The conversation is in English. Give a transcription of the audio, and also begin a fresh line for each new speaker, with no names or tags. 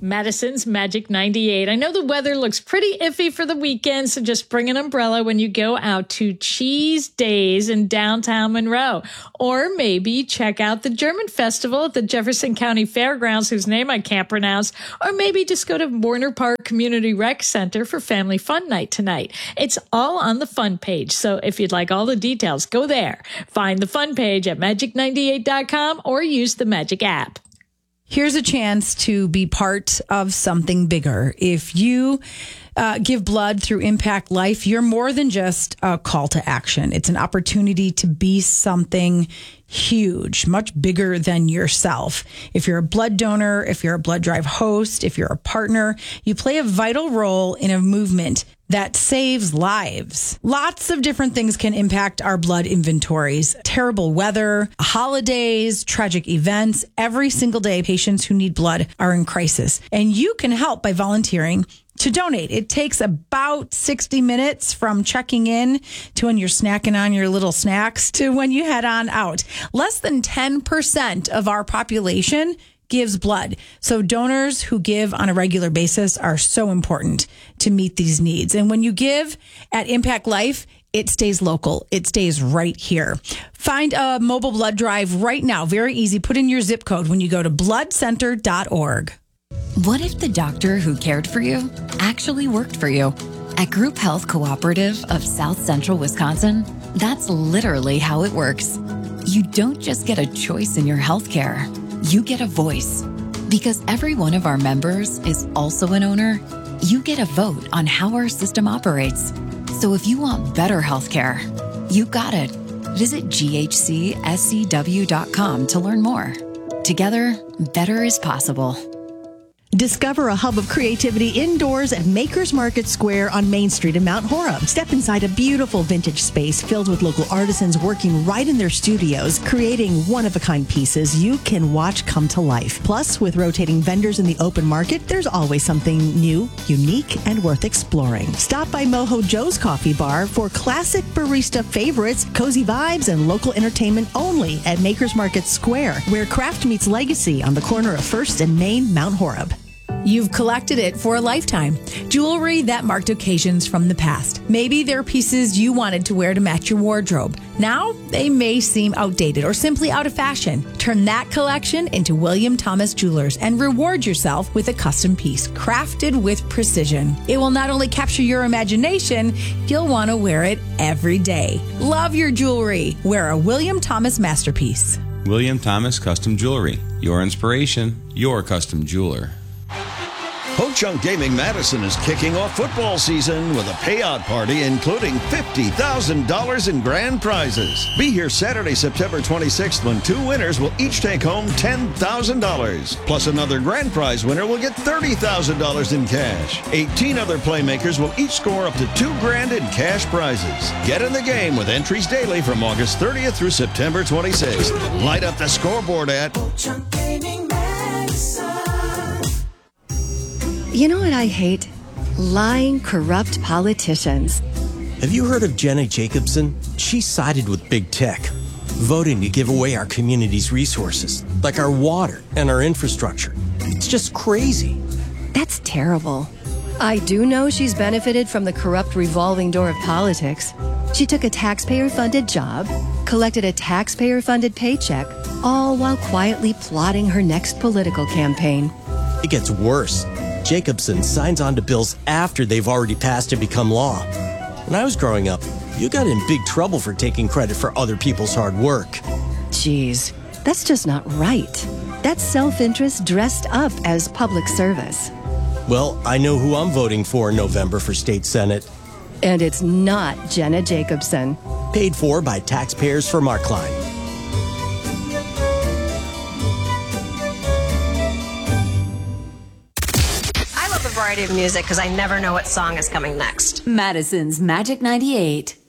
Madison's Magic 98. I know the weather looks pretty iffy for the weekend, so just bring an umbrella when you go out to Cheese Days in downtown Monroe. Or maybe check out the German Festival at the Jefferson County Fairgrounds, whose name I can't pronounce. Or maybe just go to Warner Park Community Rec Center for Family Fun Night tonight. It's all on the fun page, so if you'd like all the details, go there. Find the fun page at magic98.com or use the Magic app.
Here's a chance to be part of something bigger. If you give blood through Impact Life, you're more than just a call to action. It's an opportunity to be something huge, much bigger than yourself. If you're a blood donor, if you're a blood drive host, if you're a partner, you play a vital role in a movement that saves lives. Lots of different things can impact our blood inventories. Terrible weather, holidays, tragic events. Every single day, patients who need blood are in crisis. And you can help by volunteering to donate. It takes about 60 minutes from checking in to when you're snacking on your little snacks to when you head on out. Less than 10% of our population gives blood. So donors who give on a regular basis are so important to meet these needs. And when you give at Impact Life, it stays local. It stays right here. Find a mobile blood drive right now. Very easy. Put in your zip code when you go to bloodcenter.org.
What if the doctor who cared for you actually worked for you? At Group Health Cooperative of South Central Wisconsin, that's literally how it works. You don't just get a choice in your health care. You get a voice. Because every one of our members is also an owner, you get a vote on how our system operates. So if you want better health care, you got it. Visit ghcscw.com to learn more. Together, better is possible.
Discover a hub of creativity indoors at Makers Market Square on Main Street in Mount Horeb. Step inside a beautiful vintage space filled with local artisans working right in their studios, creating one-of-a-kind pieces you can watch come to life. Plus, with rotating vendors in the open market, there's always something new, unique, and worth exploring. Stop by Mojo Joe's Coffee Bar for classic barista favorites, cozy vibes, and local entertainment only at Makers Market Square, where craft meets legacy on the corner of 1st and Main, Mount Horeb.
You've collected it for a lifetime. Jewelry that marked occasions from the past. Maybe they're pieces you wanted to wear to match your wardrobe. Now, they may seem outdated or simply out of fashion. Turn that collection into William Thomas Jewelers and reward yourself with a custom piece crafted with precision. It will not only capture your imagination, you'll want to wear it every day. Love your jewelry. Wear a William Thomas masterpiece.
William Thomas Custom Jewelry. Your inspiration, your custom jeweler.
Ho Chunk Gaming Madison is kicking off football season with a payout party including $50,000 in grand prizes. Be here Saturday, September 26th when 2 winners will each take home $10,000. Plus another grand prize winner will get $30,000 in cash. 18 other playmakers will each score up to $2,000 in cash prizes. Get in the game with entries daily from August 30th through September 26th. Light up the scoreboard at Ho Chunk Gaming Madison.
You know what I hate? Lying, corrupt politicians.
Have you heard of Jenna Jacobson? She sided with big tech, voting to give away our community's resources, like our water and our infrastructure. It's just crazy.
That's terrible. I do know she's benefited from the corrupt revolving door of politics. She took a taxpayer-funded job, collected a taxpayer-funded paycheck, all while quietly plotting her next political campaign.
It gets worse. Jacobson signs on to bills after they've already passed and become law. When I was growing up, you got in big trouble for taking credit for other people's hard work.
Jeez, that's just not right. That's self-interest dressed up as public service.
Well, I know who I'm voting for in November for state senate.
And it's not Jenna Jacobson.
Paid for by taxpayers for Mark Klein.
Variety of music because I never know what song is coming next.
Madison's Magic 98.